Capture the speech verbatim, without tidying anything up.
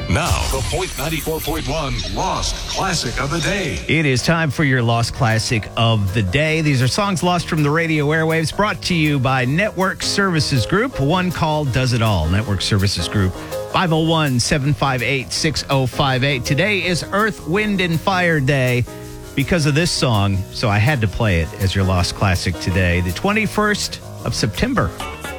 Now, the Point ninety-four point one Lost Classic of the Day. It is time for your Lost Classic of the Day. These are songs lost from the radio airwaves, brought to you by Network Services Group. One call does it all. Network Services Group, five oh one, seven five eight, six oh five eight. Today is Earth, Wind, and Fire Day because of this song, so I had to play it as your Lost Classic today, the twenty-first of September.